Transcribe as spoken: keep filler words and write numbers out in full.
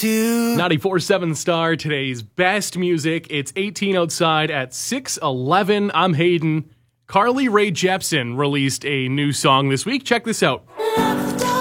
to. ninety-four point seven Star, today's best music. It's eighteen outside at six eleven. I'm Hayden. Carly Rae Jepsen released a new song this week. Check this out.